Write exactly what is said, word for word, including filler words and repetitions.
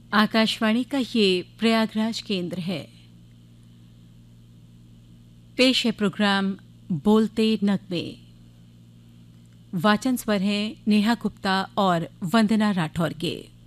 आकाशवाणी का ये प्रयागराज केंद्र है। पेश है प्रोग्राम बोलते नगमे। वाचन स्वर हैं नेहा गुप्ता और वंदना राठौर के।